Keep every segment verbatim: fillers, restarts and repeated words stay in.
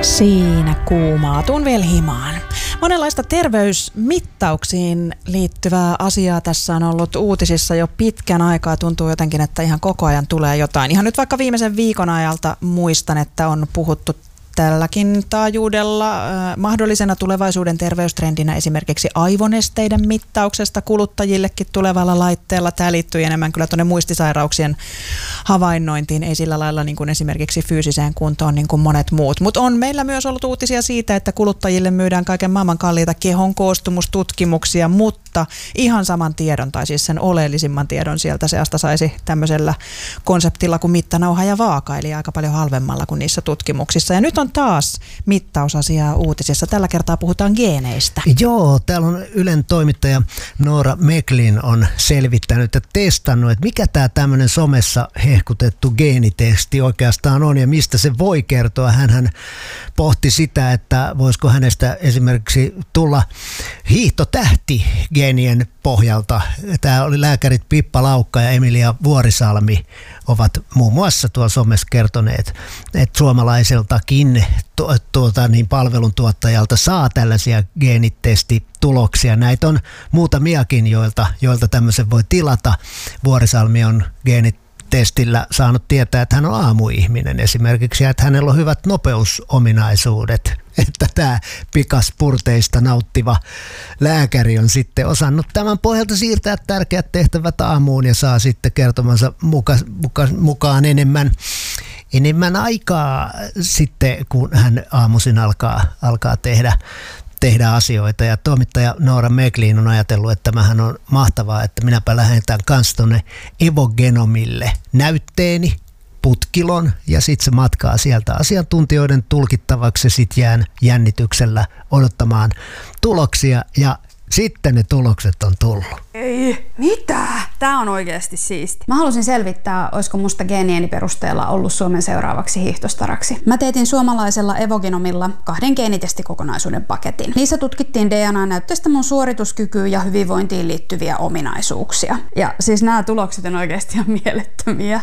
Siinä kuumaatun vielä himaan. Monenlaista terveysmittauksiin liittyvää asiaa tässä on ollut uutisissa jo pitkän aikaa. Tuntuu jotenkin, että ihan koko ajan tulee jotain. Ihan nyt vaikka viimeisen viikon ajalta muistan, että on puhuttu tälläkin taajuudella äh, mahdollisena tulevaisuuden terveystrendinä esimerkiksi aivonesteiden mittauksesta kuluttajillekin tulevalla laitteella. Tämä liittyy enemmän kyllä tuonne muistisairauksien havainnointiin, ei sillä lailla niin kuin esimerkiksi fyysiseen kuntoon niin kuin monet muut. Mutta on meillä myös ollut uutisia siitä, että kuluttajille myydään kaiken maailman kalliita kehon koostumustutkimuksia, mutta ihan saman tiedon, tai siis sen oleellisimman tiedon sieltä seasta saisi tämmöisellä konseptilla kuin mittanauha ja vaaka, eli aika paljon halvemmalla kuin niissä tutkimuksissa. Ja nyt on taas mittausasiaa uutisissa. Tällä kertaa puhutaan geeneistä. Joo, täällä on Ylen toimittaja Noora Meklin on selvittänyt ja testannut, että mikä tämä tämmöinen somessa hehkutettu geenitesti oikeastaan on ja mistä se voi kertoa. Hänhän pohti sitä, että voisiko hänestä esimerkiksi tulla hiihtotähti geenien pohjalta. Tämä oli lääkärit Pippa Laukka ja Emilia Vuorisalmi ovat muun muassa tuolla somessa kertoneet, että suomalaiseltakin tu- tuota, niin palveluntuottajalta saa tällaisia geenitestituloksia. Näitä on muutamiakin, joilta, joilta tämmöisen voi tilata. Vuorisalmi on geenitestillä saanut tietää, että hän on aamuihminen esimerkiksi, ja että hänellä on hyvät nopeusominaisuudet. Että tämä pikaspurteista nauttiva lääkäri on sitten osannut tämän pohjalta siirtää tärkeät tehtävät aamuun ja saa sitten kertomansa muka, muka, mukaan enemmän, enemmän aikaa sitten, kun hän aamuisin alkaa, alkaa tehdä, tehdä asioita. Ja toimittaja Noora Meklin on ajatellut, että tämähän on mahtavaa, että minäpä lähetän kanssa tuonne Evogenomille näytteeni, putkilon, ja sitten se matkaa sieltä asiantuntijoiden tulkittavaksi ja sitten jään jännityksellä odottamaan tuloksia ja sitten ne tulokset on tullut. Ei, mitä? Tää on oikeasti siisti. Mä halusin selvittää, olisiko musta geenieni perusteella ollut Suomen seuraavaksi hiihtostaraksi. Mä teetin suomalaisella Evogenomilla kahden geenitestikokonaisuuden paketin. Niissä tutkittiin D N A-näytteestä mun suorituskykyyn ja hyvinvointiin liittyviä ominaisuuksia. Ja siis nämä tulokset on oikeasti ihan mielettömiä.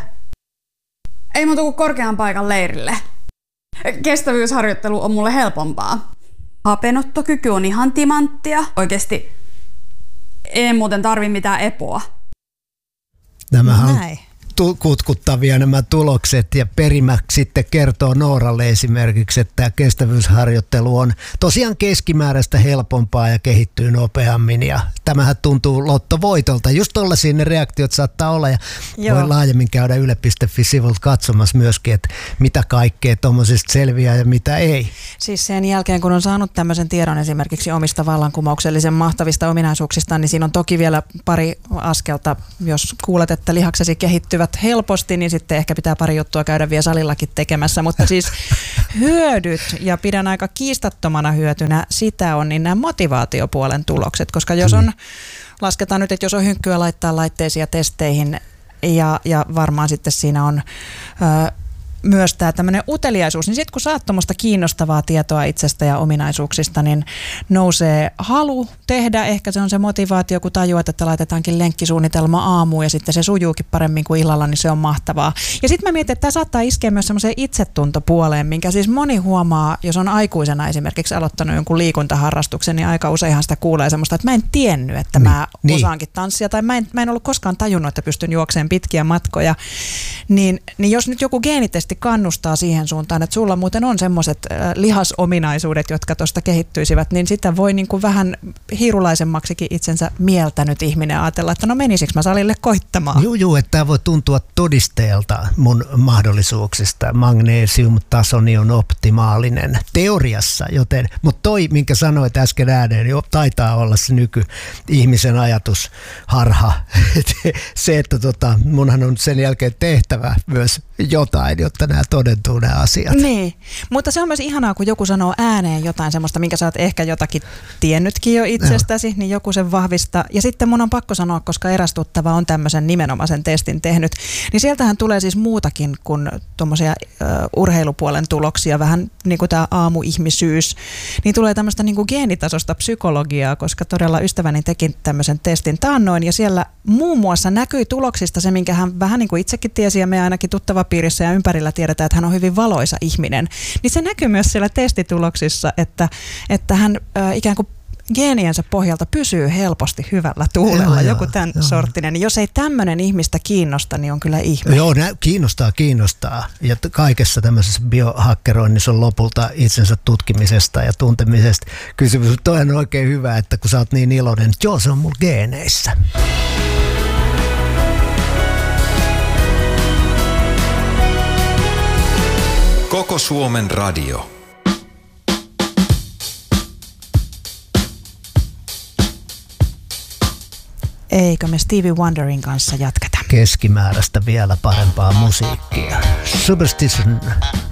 Ei muuta kuin korkean paikan leirille. Kestävyysharjoittelu on mulle helpompaa. Hapenottokyky on ihan timanttia. Oikeesti ei muuten tarvi mitään epoa. Nämähän on tu- kutkuttavia nämä tulokset, ja perimä sitten kertoo Nooralle esimerkiksi, että tämä kestävyysharjoittelu on tosiaan keskimääräistä helpompaa ja kehittyy nopeammin, ja tämähän tuntuu lottovoitolta. Just tollaisia ne reaktiot saattaa olla, ja Joo. voi laajemmin käydä yle piste fi-sivulta katsomassa myöskin, että mitä kaikkea tuommoisesta selviää ja mitä ei. Siis sen jälkeen, kun on saanut tämmöisen tiedon esimerkiksi omista vallankumouksellisen mahtavista ominaisuuksista, niin siinä on toki vielä pari askelta. Jos kuulet, että lihaksesi kehittyvät helposti, niin sitten ehkä pitää pari juttua käydä vielä salillakin tekemässä, mutta siis hyödyt, ja pidän aika kiistattomana hyötynä sitä on, niin nämä motivaatiopuolen tulokset, koska jos on, lasketaan nyt, että jos on hynkkyä laittaa laitteisiin ja testeihin, ja, ja varmaan sitten siinä on ö, myös tämä tämmöinen uteliaisuus, niin sitten kun saat tuommoista kiinnostavaa tietoa itsestä ja ominaisuuksista, niin nousee halu tehdä. Ehkä se on se motivaatio, kun tajuat, että laitetaankin lenkkisuunnitelma aamuun ja sitten se sujuukin paremmin kuin illalla, niin se on mahtavaa. Ja sitten mä mietin, että tämä saattaa iskeä myös semmoiseen itsetuntopuoleen, minkä siis moni huomaa, jos on aikuisena esimerkiksi aloittanut jonkun liikuntaharrastuksen, niin aika useinhan sitä kuulee semmoista, että mä en tiennyt, että niin, mä niin. osaankin tanssia, tai mä en, mä en ollut koskaan tajunnut, että pystyn juokseen pitkiä matkoja. Niin, niin jos nyt joku geenitesti kannustaa siihen suuntaan, että sulla muuten on semmoiset lihasominaisuudet, jotka tuosta kehittyisivät, niin sitä voi niin kuin vähän hiirulaisemmaksikin itsensä mieltänyt ihminen ajatella, että no menisikö mä salille koittamaan. Joo, joo, että tämä voi tuntua todisteelta mun mahdollisuuksista. Magnesiumtasoni on optimaalinen teoriassa, joten, mutta toi, minkä sanoit äsken ääneen, jo taitaa olla se nyky-ihmisen ajatusharha. Se, että tota, munhan on sen jälkeen tehtävä myös jotain, jotta nämä todentuu nämä asiat. Niin, mutta se on myös ihanaa, kun joku sanoo ääneen jotain semmoista, minkä sä oot ehkä jotakin tiennytkin jo itsestäsi, no. niin joku sen vahvistaa. Ja sitten mun on pakko sanoa, koska eräs tuttava on tämmöisen nimenomaisen testin tehnyt, niin sieltähän tulee siis muutakin kuin tuommoisia uh, urheilupuolen tuloksia, vähän niin kuin tämä aamuihmisyys, niin tulee tämmöistä niin kuin geenitasosta psykologiaa, koska todella ystäväni teki tämmöisen testin taannoin, ja siellä muun muassa näkyi tuloksista se, minkä hän vähän niin kuin itsekin tiesi, ja me ainakin tuttavapiirissä ja ympärillä tiedetään, että hän on hyvin valoisa ihminen, niin se näkyy myös siellä testituloksissa, että, että hän äh, ikään kuin geeniensä pohjalta pysyy helposti hyvällä tuulella, joo, joku tämän joo. sorttinen. Jos ei tämmöinen ihmistä kiinnosta, niin on kyllä ihme. Joo, nä- kiinnostaa, kiinnostaa. Ja kaikessa tämmöisessä biohakkeroinnissa on lopulta itsensä tutkimisesta ja tuntemisesta kysymys. Toi on oikein hyvä, että kun sä oot niin iloinen, että joo, se on mulla geeneissä. Koko Suomen radio. Eikö me Stevie Wonderin kanssa jatketa? Keskimääräistä vielä parempaa musiikkia. Superstition.